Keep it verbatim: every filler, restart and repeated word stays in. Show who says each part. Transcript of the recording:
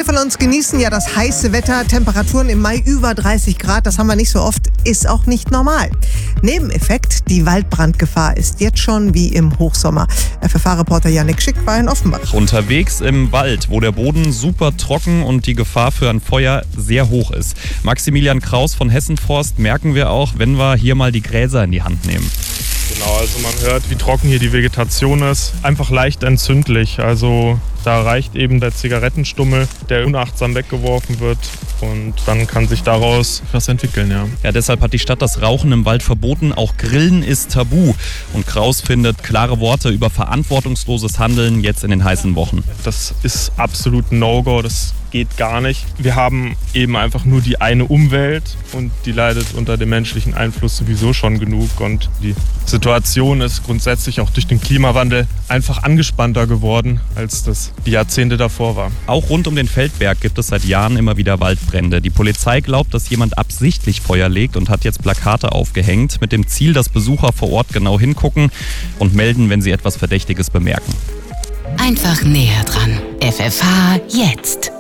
Speaker 1: von uns genießen ja das heiße Wetter. Temperaturen im Mai über dreißig Grad, das haben wir nicht so oft, ist auch nicht normal. Nebeneffekt, die Waldbrandgefahr ist jetzt schon wie im Hochsommer. F F H-Reporter Yannick Schick war in Offenbach.
Speaker 2: Unterwegs im Wald, wo der Boden super trocken und die Gefahr für ein Feuer sehr hoch ist. Maximilian Kraus von Hessenforst merken wir auch, wenn wir hier mal die Gräser in die Hand nehmen.
Speaker 3: Genau, also man hört, wie trocken hier die Vegetation ist. Einfach leicht entzündlich. Also da reicht eben der Zigarettenstummel, der unachtsam weggeworfen wird. Und dann kann sich daraus was entwickeln, ja.
Speaker 2: Ja, deshalb hat die Stadt das Rauchen im Wald verboten. Auch Grillen ist tabu. Und Kraus findet klare Worte über verantwortungsloses Handeln jetzt in den heißen Wochen.
Speaker 3: Das ist absolut ein No-Go. Das geht gar nicht. Wir haben eben einfach nur die eine Umwelt und die leidet unter dem menschlichen Einfluss sowieso schon genug. Und die Situation ist grundsätzlich auch durch den Klimawandel einfach angespannter geworden, als das die Jahrzehnte davor war.
Speaker 2: Auch rund um den Feldberg gibt es seit Jahren immer wieder Waldbrände. Die Polizei glaubt, dass jemand absichtlich Feuer legt und hat jetzt Plakate aufgehängt, mit dem Ziel, dass Besucher vor Ort genau hingucken und melden, wenn sie etwas Verdächtiges bemerken.
Speaker 4: Einfach näher dran. F F H jetzt.